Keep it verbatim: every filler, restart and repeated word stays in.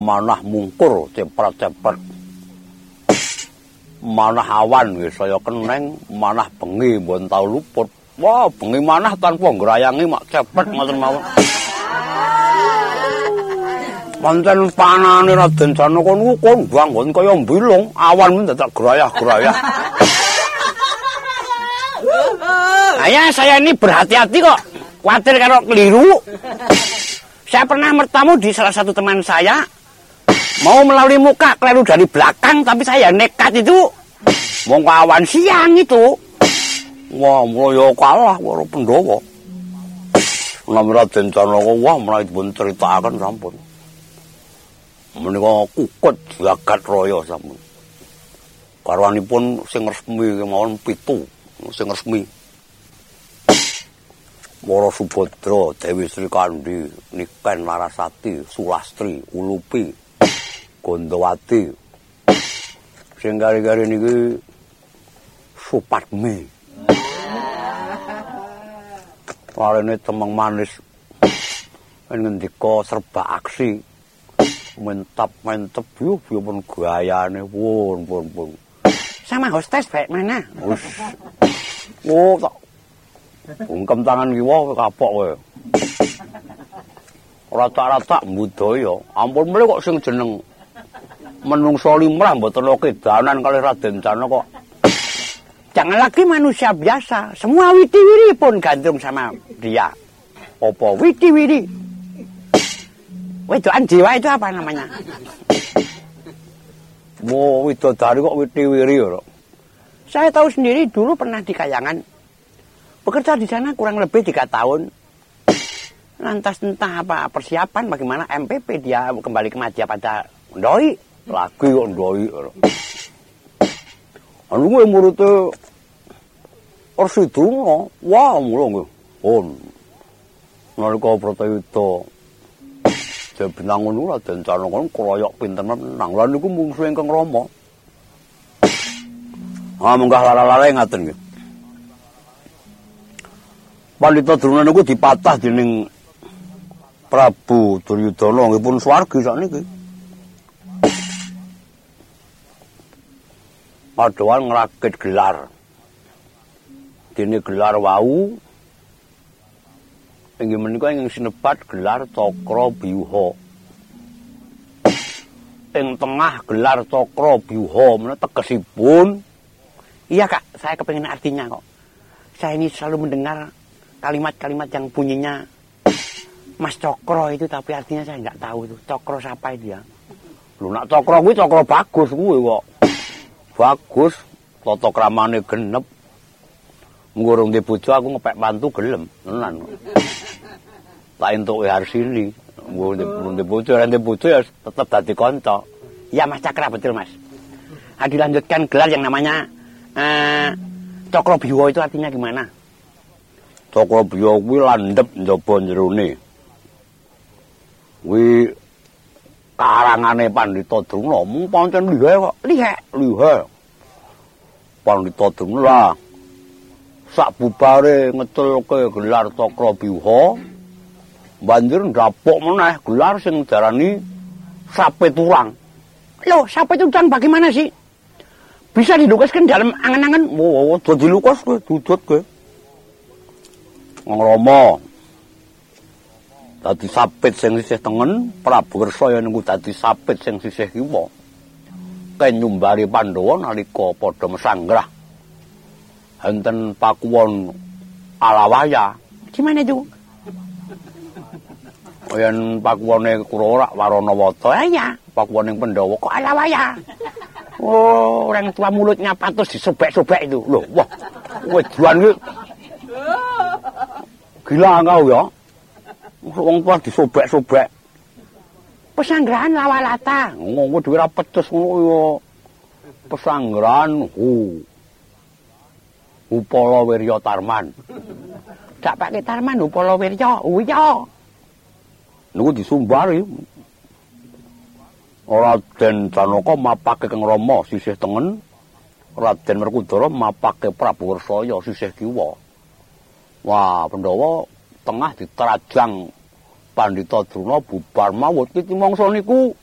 manah mungkur cepret-cepret. Manah awan nggih saya keneng, manah bengi mboten tau luput. Wah, bengi manah tanpa ngrayangi mak cepet ngoten mawon. Pancen panane Raden Janaka niku kondang wonten kaya mbilung, awan men dadak gerayah-gerayah. Ayah, saya ini berhati-hati kok. Khawatir kalau keliru. Saya pernah bertamu di salah satu teman saya. Mau melalui muka, keliru dari belakang. Tapi saya nekat itu. Mau ke awan siang itu. Wah, mulai kalah. Wah, Pendawa. Nami Raden Janaka, wah, mulai dipun ceritakan sampun. Menika kukut jagat raya sampun. Karwanipun sing resmi kemawon pitu. Sing resmi. Para Subadra, Dewi Sri Kandi, Niken Larasati, Sulastri, Ulupi, Gondowati. Sing gari-gari niki Supatmi. Parene temeng manis. Ngendika serba aksi. Mentap-mentep yo pun gayane pun pun pun. Sama hostes baik mana? Wis. Oh, tak bungkem tangan kiwa kapok kowe. Rata-rata budaya. Ampun mle kok sing jeneng menungso limrah mboten kedanan kali Raden Janaka. Jangan lagi manusia biasa. Semua witi-wiri pun gandrung sama dia. Apa witi-wiri? Wedokan jiwa itu apa namanya? Mau widodari kok witi-wiri ya. Saya tahu sendiri dulu pernah di Kayangan. Bekerja di sana kurang lebih tiga tahun. Lantas entah apa persiapan bagaimana M P P dia kembali ke Madya pada Ndoi. Lagi kok Ndoi. Anu gue muridnya Orsidungo. Wah mulu nge. Oh. Nalika Bratayuda. Saya binang ngono Raden Janaka kroyok pinten menang. Lah niku mungsuh ingkang Rama. Ah munggah lara-lare ngaten nggih. Pandhita Drona niku dipatah dening Prabu Duryudana nggih pun swargi sakniki. Padhawan ngrakit gelar. Dene gelar wau inggih menika ing sinebat gelar Cakra Byuha. Ing tengah gelar Cakra Byuha menika tegesipun. Iya Kak, saya kepengin artinya kok. Saya ini selalu mendengar kalimat-kalimat yang bunyinya Mas Cokro itu, tapi artinya saya nggak tahu itu. Cokro siapa itu ya? Lu nak Cokro kuwi Cokro bagus kuwi kok. Bagus, tata kramane genep. Ngurung di bojo aku ngepek mantu gelem, tenan. Tak entuk Harsini, ngurung di bojo, ora di bojo ya tetep dadi kanca. Iya Mas Cakra betul Mas. Nah, dilanjutkan gelar yang namanya eh, Cakra Byuha itu artinya gimana? Cakra Byuha kuwi landhep njaba jerone. Kuwi karangane Pandhita Drona, mung pancen lihe kok. Lihe, lihe. Pandhita Drona sak bubare ngeculke gelar Cakra Byuha, banjur ndapuk meneh gelar sing darani Sape Turang. Loh, Sape Turang bagaimana sih? Bisa dilukiskan dalam angan-angan? Oh, oh dadi lukis kowe, dudut kowe. Wong Rama dadi sapit sing sisih tengen, Prabu Wersa niku dadi sapit sing sisih kiwa. Ken nyumbari Pandhawa nalika padha mesanggrah. Enten pakuwon Alawaya. Gimana itu? Yen pakuwone Kurawa Waranawata, ya, pakuwon ning Pandhawa kok Alawaya. Oh, orang tua mulutnya patus disobek-sobek itu. Loh, wah, wejuan iki. Gila engkau ya. Wong tua disobek-sobek. Pesanggrahan Lawalata. Ngono dhewe ra pedes ngono ya. Pesanggrahan hu. Upala Wirya Tarman. Dak pakai Tarman Upala Wirya. Iya. Niku disumbari. Raden Janaka mapake Kang Rama sisih tengen. Raden Werkudara mapake Prabu Wersaya sisih kiwa. Wah, Pandhawa tengah diterajang Pandhita Drona bubar mawut iki mangsa niku